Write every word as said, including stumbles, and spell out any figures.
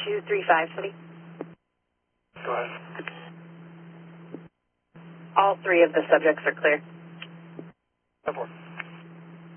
two three five, City. Go ahead. All three of the subjects are clear. ten four.